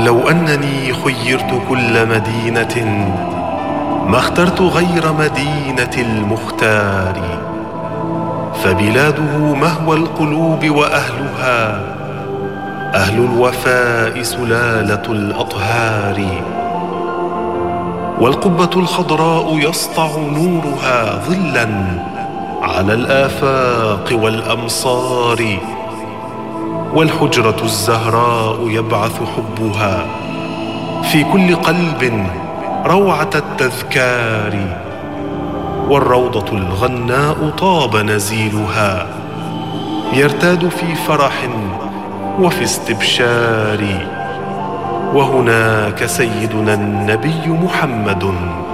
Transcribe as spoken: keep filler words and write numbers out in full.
لو أنني خيرت كل مدينة ما اخترت غير مدينة المختار، فبلاده مهوى القلوب وأهلها أهل الوفاء سلالة الأطهار، والقبة الخضراء يسطع نورها ظلاً على الآفاق والأمصار، والحجرة الزهراء يبعث حبها في كل قلب روعة التذكار، والروضة الغناء طاب نزيلها يرتاد في فرح وفي استبشار، وهناك سيدنا النبي محمد